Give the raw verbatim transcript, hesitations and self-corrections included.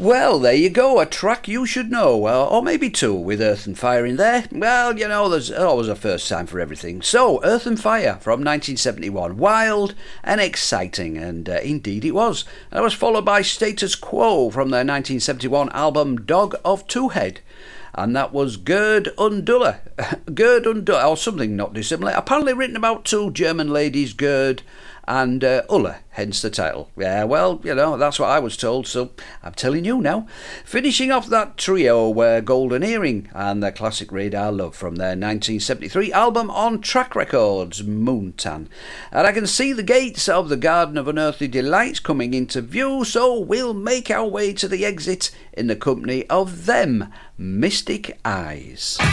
Well, there you go, a track you should know, uh, or maybe two, with Earth and Fire in there. Well, you know, there's always a first time for everything. So, Earth and Fire from nineteen seventy-one, wild and exciting, and uh, indeed it was. That was followed by Status Quo from their nineteen seventy-one album Dog of Two Head. And that was Gerd Unduller, Gerd Unduller, or something not dissimilar, apparently written about two German ladies, Gerd and uh, Ulla, hence the title. Yeah, well, you know, that's what I was told, so I'm telling you now. Finishing off that trio were Golden Earring and their classic Radar Love from their nineteen seventy-three album on Track Records, Moontan. And I can see the gates of the Garden of Unearthly Delights coming into view, so we'll make our way to the exit in the company of them, Mystic Eyes.